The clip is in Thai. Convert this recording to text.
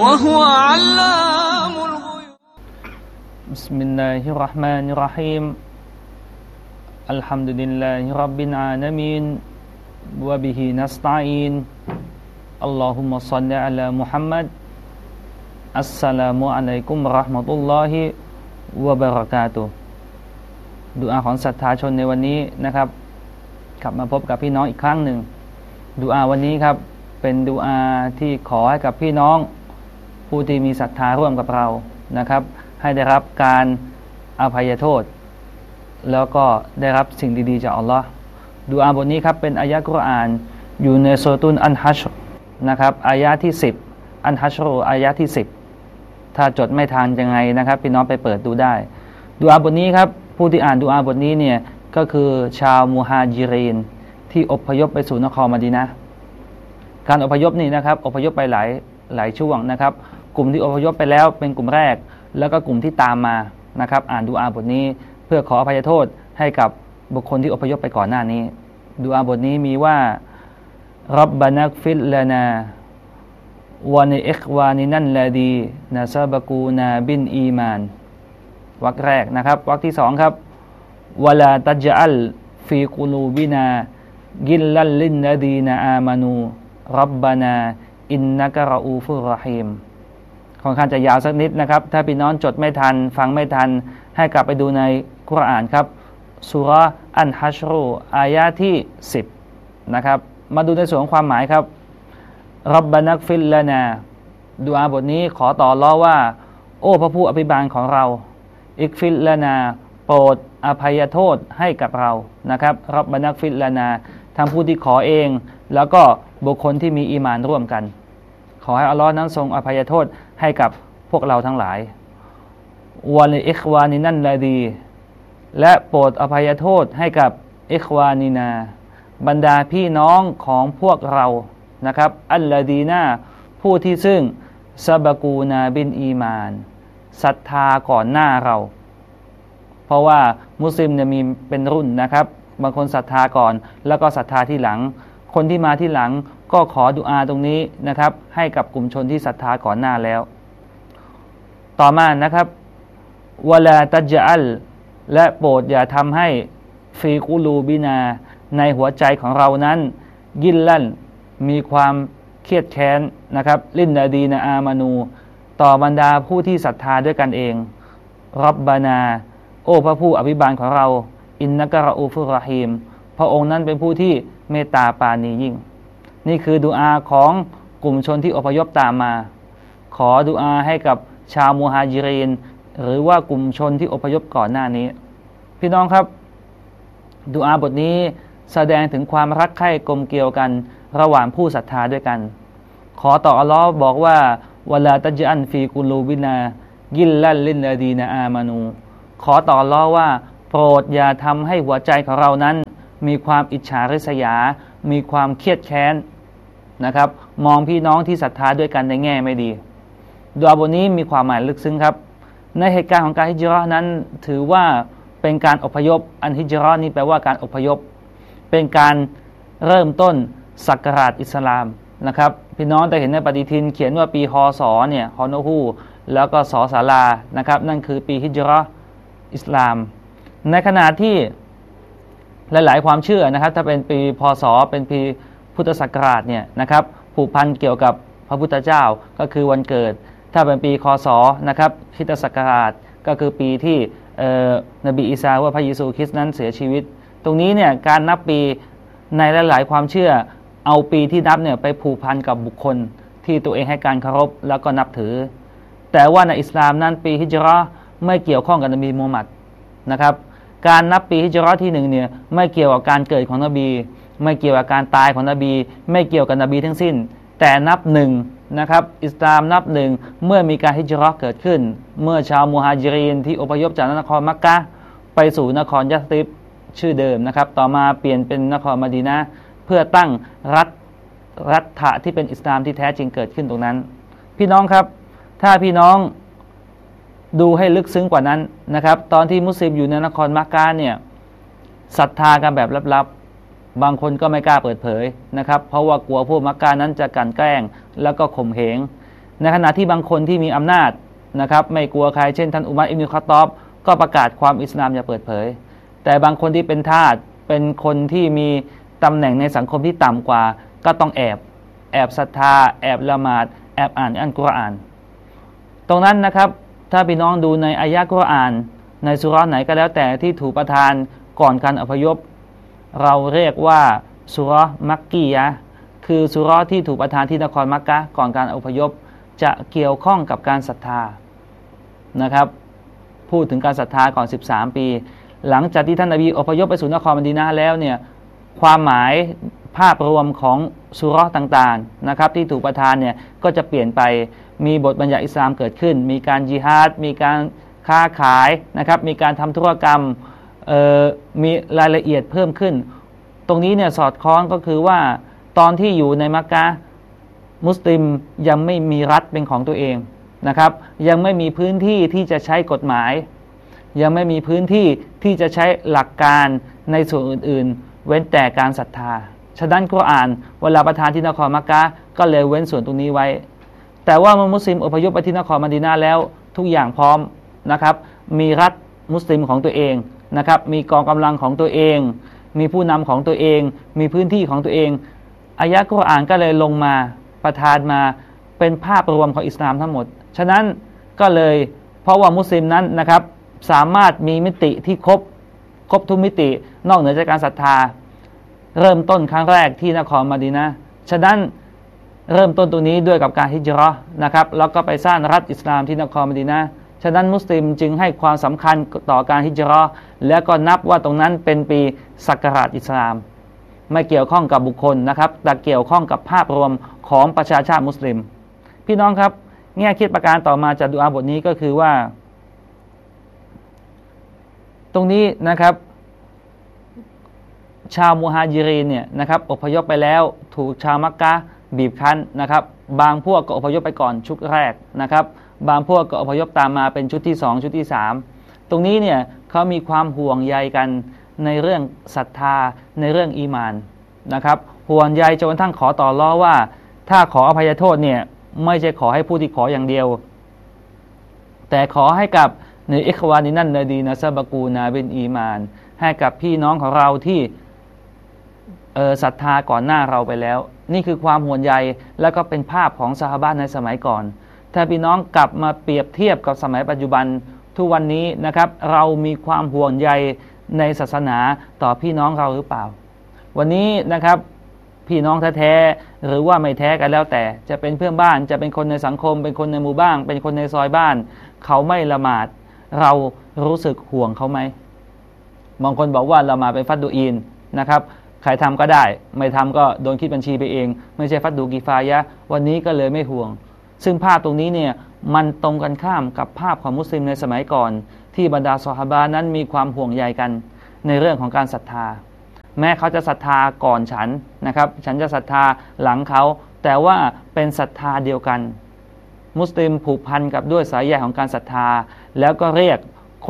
وهو علام الغيوب بسم الله الرحمن الرحيم الحمد لله رب العالمين وبه نستعين اللهم صل على محمد السلام عليكم ورحمة الله وبركاتهดุอาของศรัทธาชนในวันนี้นะครับกลับมาพบกับพี่น้องอีกครั้งหนึ่งดุอาวันนี้ครับเป็นดุอาที่ขอให้กับพี่น้องผู้ที่มีศรัทธาร่วมกับเรานะครับให้ได้รับการอภัยโทษแล้วก็ได้รับสิ่งดีๆจากอัลลอฮ์ดุอาบทนี้ครับเป็นอายะห์กุรอานอยู่ในซูเราะตุลอันฮัชรนะครับอายะห์ที่10อันฮัชรอายะห์ที่10ถ้าจดไม่ทันยังไงนะครับพี่น้องไปเปิดดูได้ดุอาบทนี้ครับผู้ที่อ่านดุอาบทนี้เนี่ยก็คือชาวมุฮาญิรินที่อพยพไปสู่นครมะดีนะห์การอพยพนี่นะครับอพยพไปหลายช่วงนะครับกลุ่มที่อพยพไปแล้วเป็นกลุ่มแรกแล้วก็กลุ่มที่ตามมานะครับอ่านดุอาบทนี้เพื่อขออภัยโทษให้กับบุคคลที่อพยพไปก่อนหน้านี้ดุอาบทนี้มีว่ารับบานักฟิลลานาวะนิอิควานินันลาดีนาซาบกูนาบินอีมานวรรคแรกนะครับวรรคที่สองครับวะลาตัจอัลฟีกุลูบินากิลลัลลินลดีนาอามานูรับบานาอินนักะรอูฟุรเราะฮีมค่อนข้างจะยาวสักนิดนะครับถ้าพี่น้องจดไม่ทันฟังไม่ทันให้กลับไปดูในกุรอานครับซูเราะห์อันฮัชรอายะห์ที่10นะครับมาดูในส่วนของความหมายครับรับบานักฟิลลานาดุอาบทนี้ขอต่ออัลเลาะห์ว่าโอ้พระผู้อภิบาลของเราอิกฟิลลานาโปรดอภัยโทษให้กับเรานะครับรับบานักฟิลลานาทั้งผู้ที่ขอเองแล้วก็บุคคลที่มีอีหม่านร่วมกันขอให้อัลลอฮ์นั้นทรงอภัยโทษให้กับพวกเราทั้งหลายวะลิอิควานินันลาดีและโปรดอภัยโทษให้กับอิควานินาบรรดาพี่น้องของพวกเรานะครับอัลลาดีนาผู้ที่ซึ่งซะบะกูนาบินอีมานศรัทธาก่อนหน้าเราเพราะว่ามุสลิมเนี่ยมีเป็นรุ่นนะครับบางคนศรัทธาก่อนแล้วก็ศรัทธาที่หลังคนที่มาที่หลังก็ขอดุอาตรงนี้นะครับให้กับกลุ่มชนที่ศรัทธาก่อนหน้าแล้วต่อมานะครับวะลาตัจอัลและโปรดอย่าทำให้ฟีกุลูบินาในหัวใจของเรานั้นยิลลันมีความเครียดแค้นนะครับลินนาดีนาอามานูต่อบรรดาผู้ที่ศรัทธาด้วยกันเองรับบานาโอ้พระผู้อภิบาลของเราอินนักะรอูฟุรเราะฮีมพระองค์นั้นเป็นผู้ที่เมตตาปราณียิ่งนี่คือดุอาของกลุ่มชนที่อพยพตามมาขอดุอาให้กับชาวมุฮาญิรินหรือว่ากลุ่มชนที่อพยพก่อนหน้านี้พี่น้องครับดุอาบทนี้แสดงถึงความรักใคร่กลมเกลียวกันระหว่างผู้ศรัทธาด้วยกันขอต่ออัลลอฮ์บอกว่าวะลาตัจอันฟีกุลูบินากิลลัลลินลาดีนาอามานูขอต่ออัลลอฮ์ว่าโปรดอย่าทำให้หัวใจของเรานั้นมีความอิจฉาริษยามีความเครียดแค้นนะครับมองพี่น้องที่ศรัทธาด้วยกันในแง่ไม่ดีดุอาบทนี้มีความหมายลึกซึ้งครับในเหตุการณ์ของการฮิจเราะห์นั้นถือว่าเป็นการอพยพอันฮิจเราะห์นี้แปลว่าการอพยพเป็นการเริ่มต้นศักราชอิสลามนะครับพี่น้องจะเห็นในปฏิทินเขียนว่าปีคศเนี่ยฮอนอฮูแล้วก็สอศาลานะครับนั่นคือปีฮิจเราะห์อิสลามในขณะที่หลายๆความเชื่อนะครับถ้าเป็นปีพศเป็นปีพุทธศักราชเนี่ยนะครับผูกพันเกี่ยวกับพระพุทธเจ้าก็คือวันเกิดถ้าเป็นปีคศนะครับคริสตศักราชก็คือปีที่นบีอีสาว่าพระเยซูคริสต์นั้นเสียชีวิตตรงนี้เนี่ยการนับปีในหลายๆความเชื่อเอาปีที่นับเนี่ยไปผูกพันกับบุคคลที่ตัวเองให้การเคารพแล้วก็นับถือแต่ว่าในอิสลามนั้นปีฮิจเราะห์ไม่เกี่ยวข้องกับนบีมูฮัมหมัดนะครับการนับปีฮิจเราะห์ที่1เนี่ยไม่เกี่ยวกับการเกิดของนบีไม่เกี่ยวกับการตายของนบีไม่เกี่ยวกับนบีทั้งสิ้นแต่นับ1นะครับอิสลามนับ1เมื่อมีการฮิจเราะห์เกิดขึ้นเมื่อชาวมุฮาญิรินที่อพยพจากนครมักกะฮ์ไปสู่นครยัสริบชื่อเดิมนะครับต่อมาเปลี่ยนเป็นนครมะดีนะห์เพื่อตั้งรัฐะที่เป็นอิสลามที่แท้จริงเกิดขึ้นตรงนั้นพี่น้องครับถ้าพี่น้องดูให้ลึกซึ้งกว่านั้นนะครับตอนที่มุสลิมอยู่ในนครมักกะฮ์เนี่ยศรัทธากันแบบลับๆบางคนก็ไม่กล้าเปิดเผยนะครับเพราะว่ากลัวพวกมักกะฮ์นั้นจะกลั่นแกล้งแล้วก็ข่มเหงในขณะที่บางคนที่มีอำนาจนะครับไม่กลัวใครเช่นท่านอุมัรอิบนุค็อฏฏอบก็ประกาศความอิสลามอย่าเปิดเผยแต่บางคนที่เป็นทาสเป็นคนที่มีตำแหน่งในสังคมที่ต่ำกว่าก็ต้องแอบศรัทธาแอบละหมาดแอบอ่านอัลกุรอานตรงนั้นนะครับถ้าพี่น้องดูในอายะห์กุรอานในซูเราะห์ไหนก็แล้วแต่ที่ถูกประทานก่อนการอพยพเราเรียกว่าซูเราะห์มักกียะห์คือซูเราะห์ที่ถูกประทานที่นครมักกะฮ์ก่อนการอพยพจะเกี่ยวข้องกับการศรัทธานะครับพูดถึงการศรัทธาก่อน13ปีหลังจากที่ท่านนบีอพยพไปสู่นครมะดีนะห์แล้วเนี่ยความหมายภาพรวมของซูเราะห์ต่างๆนะครับที่ถูกประทานเนี่ยก็จะเปลี่ยนไปมีบทบัญญัติอิสลามเกิดขึ้นมีการญิฮาดมีการค้าขายนะครับมีการทำธุรกรรมมีรายละเอียดเพิ่มขึ้นตรงนี้เนี่ยสอดคล้องก็คือว่าตอนที่อยู่ในมักกะฮ์มุสลิมยังไม่มีรัฐเป็นของตัวเองนะครับยังไม่มีพื้นที่ที่จะใช้กฎหมายยังไม่มีพื้นที่ที่จะใช้หลักการในส่วนอื่นๆเว้นแต่การศรัทธาฉะนั้นกุรอานเวลาประทานที่นครมักกะฮ์ก็เลยเว้นส่วนตรงนี้ไว้แต่ว่าเมื่อมุสลิมอพยพไปที่นครมะดีนะห์แล้วทุกอย่างพร้อมนะครับมีรัฐมุสลิมของตัวเองนะครับมีกองกำลังของตัวเองมีผู้นำของตัวเองมีพื้นที่ของตัวเองอายะห์กุรอานก็เลยลงมาประทานมาเป็นภาพรวมของอิสลามทั้งหมดฉะนั้นก็เลยเพราะว่ามุสลิมนั้นนะครับสามารถมีมิติที่ครบทุกมิตินอกเหนือจากการศรัทธาเริ่มต้นครั้งแรกที่นครมะดีนะห์ฉะนั้นเริ่มต้นตรงนี้ด้วยกับการฮิจเราะห์นะครับแล้วก็ไปสร้างรัฐอิสลามที่นครมะดีนะห์ฉะนั้นมุสลิมจึงให้ความสำคัญต่อการฮิจเราะห์และก็นับว่าตรงนั้นเป็นปีศักราชอิสลามไม่เกี่ยวข้องกับบุคคลนะครับแต่เกี่ยวข้องกับภาพรวมของประชาชาติมุสลิมพี่น้องครับแง่คิดประการต่อมาจากดุอาบทนี้ก็คือว่าตรงนี้นะครับชาวมุฮาญิรินเนี่ยนะครับอพยพไปแล้วถูกชาวมักกะฮ์บีบคั้นนะครับบางพวกก็อพยพไปก่อนชุดแรกนะครับบางพวกก็อพยพตามมาเป็นชุดที่2ชุดที่3ตรงนี้เนี่ยเขามีความห่วงใยกันในเรื่องศรัทธาในเรื่องอีหม่านนะครับห่วงใยจนกระทั่งขอต่อรอว่าถ้าขออภัยโทษเนี่ยไม่ใช่ขอให้ผู้ที่ขออย่างเดียวแต่ขอให้กับในอิควานินันนาดีนะซาบะกูนาเป็นอีมานให้กับพี่น้องของเราที่ศรัทธาก่อนหน้าเราไปแล้วนี่คือความห่วงใยและก็เป็นภาพของซอฮาบะห์ในสมัยก่อนถ้าพี่น้องกลับมาเปรียบเทียบกับสมัยปัจจุบันทุกวันนี้นะครับเรามีความห่วงใยในศาสนาต่อพี่น้องเราหรือเปล่าวันนี้นะครับพี่น้องแท้ๆหรือว่าไม่แท้กันแล้วแต่จะเป็นเพื่อนบ้านจะเป็นคนในสังคมเป็นคนในหมู่บ้านเป็นคนในซอยบ้านเขาไม่ละหมาดเรารู้สึกห่วงเขาไหมบางคนบอกว่าละหมาดเป็นฟัดดูอีนนะครับใครทำก็ได้ไม่ทำก็โดนคิดบัญชีไปเองไม่ใช่ฟัดดูกิฟายะห์วันนี้ก็เลยไม่ห่วงซึ่งภาพตรงนี้เนี่ยมันตรงกันข้ามกับภาพของมุสลิมในสมัยก่อนที่บรรดาซอฮาบะห์นั้นมีความห่วงใยกันในเรื่องของการศรัทธาแม้เขาจะศรัทธาก่อนฉันนะครับฉันจะศรัทธาหลังเขาแต่ว่าเป็นศรัทธาเดียวกันมุสลิมผูกพันกับด้วยสายใยของการศรัทธาแล้วก็เรียก